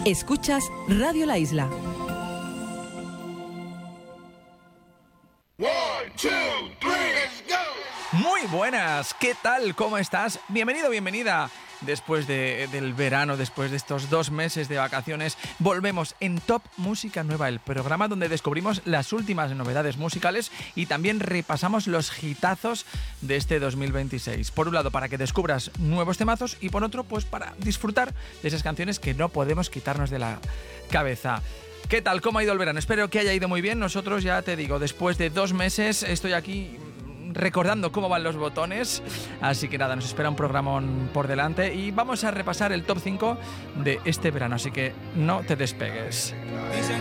Escuchas Radio La Isla. Muy buenas, ¿qué tal? ¿Cómo estás? Bienvenido, bienvenida. Después del verano, después de estos 2 meses de vacaciones, volvemos en Top Música Nueva, el programa donde descubrimos las últimas novedades musicales y también repasamos los hitazos de este 2026. Por un lado, para que descubras nuevos temazos y por otro, pues para disfrutar de esas canciones que no podemos quitarnos de la cabeza. ¿Qué tal? ¿Cómo ha ido el verano? Espero que haya ido muy bien. Nosotros, ya te digo, después de 2 meses estoy aquí recordando cómo van los botones, así que nada, nos espera un programón por delante y vamos a repasar el top 5 de este verano, así que no te despegues.